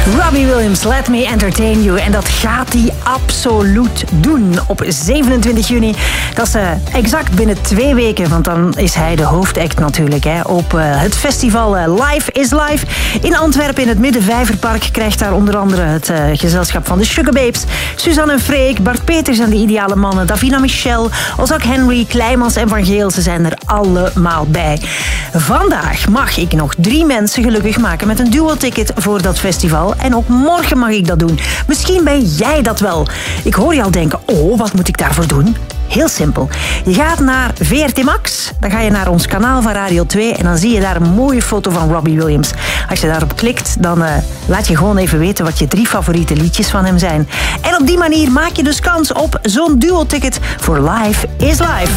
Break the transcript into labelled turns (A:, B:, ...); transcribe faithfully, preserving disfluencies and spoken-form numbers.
A: Robbie Williams, Let Me Entertain You. En dat gaat hij absoluut doen op zevenentwintig juni. Dat is uh, exact binnen twee weken, want dan is hij de hoofdact natuurlijk. Hè, op uh, het festival uh, Live is Live in Antwerpen in het Middenvijverpark. Krijgt daar onder andere het uh, gezelschap van de Sugababes, Suzanne en Freek, Bart Peters en de Ideale Mannen, Davina Michel, Ozak Henry, Kleimans en Van Geel. Ze zijn er allemaal bij. Vandaag mag ik nog drie mensen gelukkig maken met een duo-ticket voor dat festival. En ook morgen mag ik dat doen. Misschien ben jij dat wel. Ik hoor je al denken, oh, wat moet ik daarvoor doen? Heel simpel. Je gaat naar V R T Max, dan ga je naar ons kanaal van Radio twee en dan zie je daar een mooie foto van Robbie Williams. Als je daarop klikt, dan uh, laat je gewoon even weten wat je drie favoriete liedjes van hem zijn. En op die manier maak je dus kans op zo'n duo-ticket voor Live is Live.